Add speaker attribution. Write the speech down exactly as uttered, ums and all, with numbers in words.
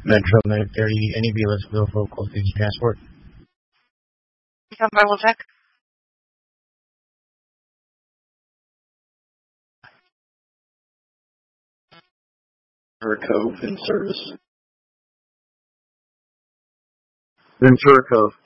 Speaker 1: Metro Medic thirty, N E B, let's go for Cold Fusion Transport.
Speaker 2: Become vital check.
Speaker 3: Ventura Cove in service.
Speaker 4: Ventura Cove.